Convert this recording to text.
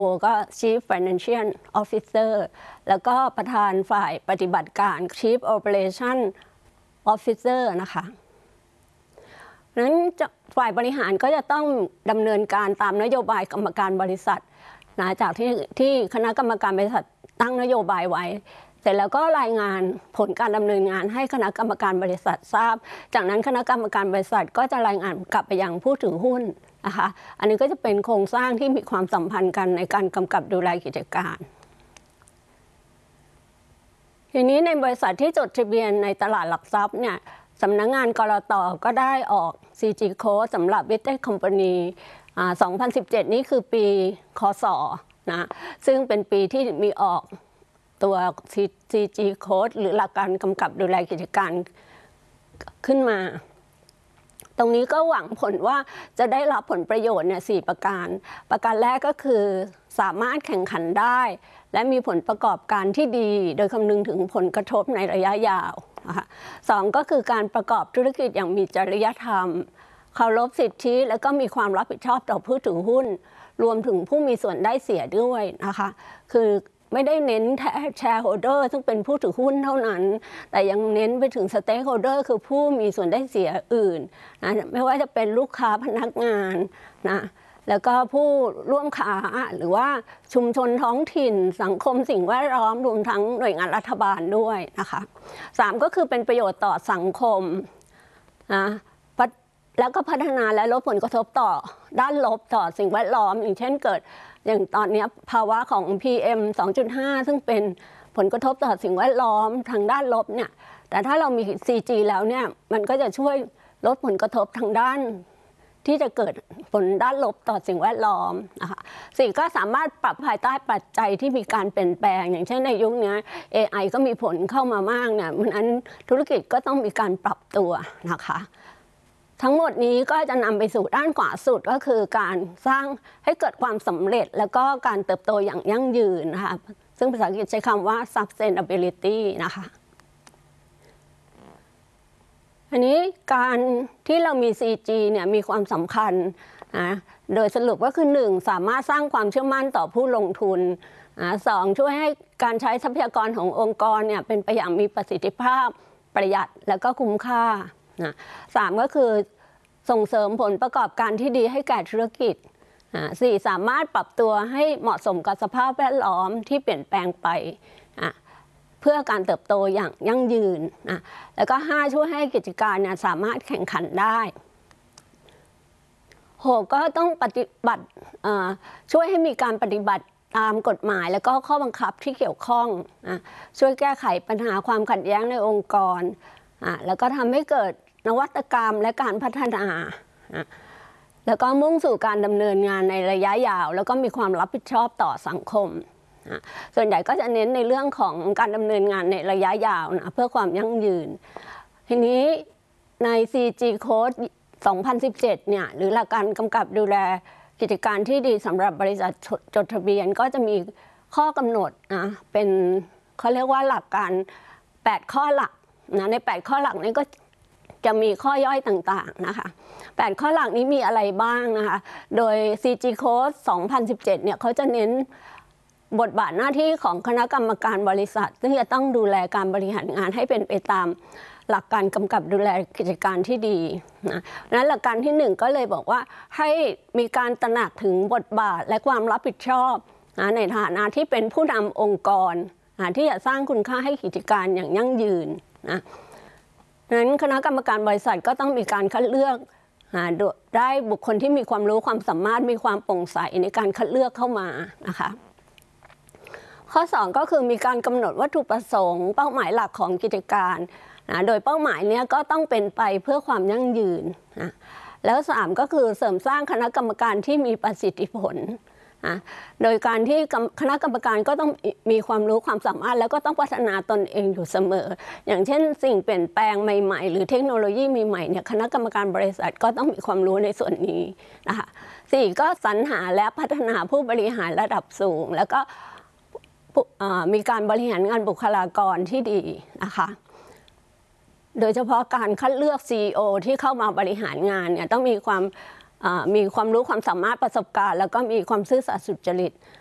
ก็ Chief Financial Officer แล้วก็ประธานฝ่ายปฏิบัติการ Chief Operation Officer นะคะนั้นฝ่ายบริหารก็จะต้องดำเนินการตามนโยบายกรรมการบริษัทนะจากที่คณะกรรมการบริษัทตั้งนโยบายไว้เสร็จแล้วก็รายงานผลการดำเนินงานให้คณะกรรมการบริษัททราบจากนั้นคณะกรรมการบริษัทก็จะรายงานกลับไปยังผู้ถือหุ้นนะคะอันนี้ก็จะเป็นโครงสร้างที่มีความสัมพันธ์กันในการกำกับดูแลกิจการทีนี้ในบริษัทที่จดทะเบียนในตลาดหลักทรัพย์เนี่ยสำนักงานกลต.ก็ได้ออก CG Code สำหรับ Listed Company 2017 นี่คือปีคศนะซึ่งเป็นปีที่มีออกตัว CG Code หรือหลักการกำกับดูแลกิจการขึ้นมาตรงนี้ก็หวังผลว่าจะได้รับผลประโยชน์เนี่ย4ประการแรกก็คือสามารถแข่งขันได้และมีผลประกอบการที่ดีโดยคำนึงถึงผลกระทบในระยะยาวนะคะสองก็คือการประกอบธุรกิจอย่างมีจริยธรรมเคารพสิทธิและก็มีความรับผิดชอบต่อผู้ถือหุ้นรวมถึงผู้มีส่วนได้เสียด้วยนะคะคือไม่ได้เน้นแชร์โฮลเดอร์ซึ่งเป็นผู้ถือหุ้นเท่านั้นแต่ยังเน้นไปถึงสเต็กโฮลเดอร์คือผู้มีส่วนได้เสียอื่นนะไม่ว่าจะเป็นลูกค้าพนักงานนะแล้วก็ผู้ร่วมค้าหรือว่าชุมชนท้องถิ่นสังคมสิ่งแวดล้อมรวมทั้งหน่วยงานรัฐบาลด้วยนะคะ3ก็คือเป็นประโยชน์ต่อสังคมนะแล้วก็พัฒนาและลดผลกระทบต่อด้านลบต่อสิ่งแวดล้อมอย่างเช่นเกิดอย่างตอนนี้ภาวะของ PM 2.5 ซึ่งเป็นผลกระทบต่อสิ่งแวดล้อมทางด้านลบเนี่ยแต่ถ้าเรามี CG แล้วเนี่ยมันก็จะช่วยลดผลกระทบทางด้านที่จะเกิดผลด้านลบต่อสิ่งแวดล้อมนะคะ4ก็สามารถปรับภายใต้ปัจจัยที่มีการเปลี่ยนแปลงอย่างเช่นในยุคนี้ AI ก็มีผลเข้ามามากเนี่ยเพราะฉะนั้นธุรกิจก็ต้องมีการปรับตัวนะคะทั้งหมดนี้ก็จะนำไปสู่ด้านขวาสุดก็คือการสร้างให้เกิดความสำเร็จแล้วก็การเติบโตอย่างยั่งยืนนะคะซึ่งภาษาอังกฤษใช้คำว่า sustainability นะคะอันนี้การที่เรามี CG เนี่ยมีความสำคัญนะโดยสรุปก็คือ1สามารถสร้างความเชื่อมั่นต่อผู้ลงทุน2ช่วยให้การใช้ทรัพยากรขององค์กรเนี่ยเป็นไปอย่างมีประสิทธิภาพประหยัดและก็คุ้มค่า3ก็คือส่งเสริมผลประกอบการที่ดีให้แก่ธุรกิจ4สามารถปรับตัวให้เหมาะสมกับสภาพแวดล้อมที่เปลี่ยนแปลงไปเพื่อการเติบโตอย่างยั่งยืนแล้วก็5ช่วยให้กิจการเนี่ยสามารถแข่งขันได้6ก็ต้องปฏิบัติช่วยให้มีการปฏิบัติตามกฎหมายแล้วก็ข้อบังคับที่เกี่ยวข้องช่วยแก้ไขปัญหาความขัดแย้งในองค์กรแล้วก็ทำให้เกิดนวัตกรรมและการพัฒนาแล้วก็มุ่งสู่การดำเนินงานในระยะยาวแล้วก็มีความรับผิดชอบต่อสังคมส่วนใหญ่ก็จะเน้นในเรื่องของการดำเนินงานในระยะยาวนะเพื่อความยั่งยืนทีนี้ใน CG Code 2017เนี่ยหรือหลักการกำกับดูแลกิจการที่ดีสำหรับบริษัทจดทะเบียนก็จะมีข้อกำหนดเป็นเขาเรียกว่าหลักการ8ข้อหลักนะใน8ข้อหลักนี้ก็จะมีข้อย่อยต่างๆนะคะ8ข้อหลักนี้มีอะไรบ้างนะคะโดย CG Code 2017เนี่ยเขาจะเน้นบทบาทหน้าที่ของคณะกรรมการบริษัทซึ่งจะต้องดูแลการบริหารงานให้เป็นไปตามหลักการกำกับดูแลกิจการที่ดีนะนั้นหลักการที่1ก็เลยบอกว่าให้มีการตระหนักถึงบทบาทและความรับผิดชอบในฐานะที่เป็นผู้นำองค์กรที่จะสร้างคุณค่าให้กิจการอย่างยั่งยืนนะนั้นคณะกรรมการบริษัทก็ต้องมีการคัดเลือกได้บุคคลที่มีความรู้ความสามารถมีความโปร่งใสในการคัดเลือกเข้ามานะคะข้อ2ก็คือมีการกำหนดวัตถุประสงค์เป้าหมายหลักของกิจการโดยเป้าหมายนี้ก็ต้องเป็นไปเพื่อความยั่งยืนแล้ว3ก็คือเสริมสร้างคณะกรรมการที่มีประสิทธิผลโดยการที่คณะกรรมการก็ต้องมีความรู้ความสามารถแล้วก็ต้องพัฒนาตนเองอยู่เสมออย่างเช่นสิ่งเปลี่ยนแปลงใหม่ๆหรือเทคโนโลยีใหม่ๆเนี่ยคณะกรรมการบริษัทก็ต้องมีความรู้ในส่วนนี้นะคะ4ก็สรรหาและพัฒนาผู้บริหารระดับสูงแล้วก็มีการบริหารงานบุคลากรที่ดีนะคะโดยเฉพาะการคัดเลือก CEO ที่เข้ามาบริหารงานเนี่ยต้องมีความรู้ความสามารถประสบการณ์แล้วก็มีความซื่อสัตย์สุจริต